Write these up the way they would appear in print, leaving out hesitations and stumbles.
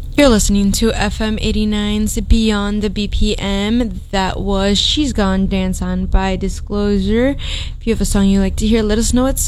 You're listening to FM 89's Beyond the BPM. That was She's Gone Dance On by Disclosure. If you have a song you like to hear, let us know at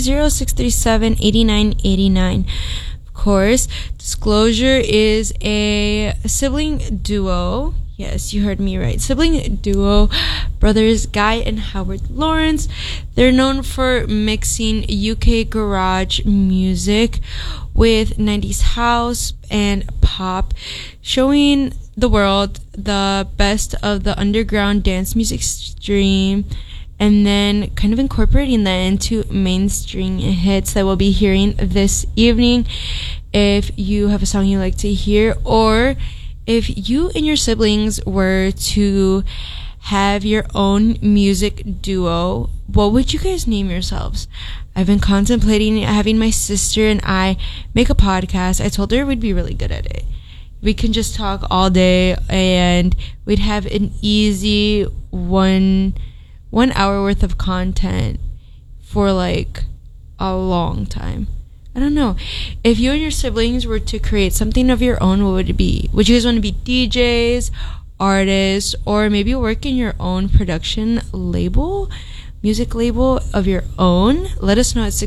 630-637-8989. Of course, Disclosure is a sibling duo. Yes, you heard me right. Sibling duo, brothers Guy and Howard Lawrence. They're known for mixing UK garage music with 90s house and pop, showing the world the best of the underground dance music stream, and then kind of incorporating that into mainstream hits that we'll be hearing this evening. If you have a song you like to hear, or if you and your siblings were to have your own music duo, what would you guys name yourselves? I've been contemplating having my sister and I make a podcast. I told her we'd be really good at it. We can just talk all day and we'd have an easy one hour worth of content for like a long time. I don't know. If you and your siblings were to create something of your own, what would it be? Would you guys want to be DJs, artists, or maybe work in your own production label, music label of your own? Let us know at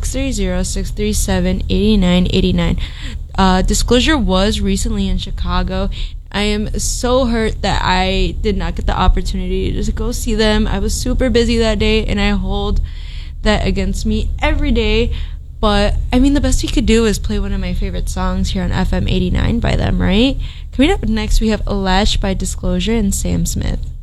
630-637-8989. Disclosure was recently in Chicago. I am so hurt that I did not get the opportunity to go see them. I was super busy that day, and I hold that against me every day. But, I mean, the best we could do is play one of my favorite songs here on FM 89 by them, right? Coming up next, we have Lash by Disclosure and Sam Smith.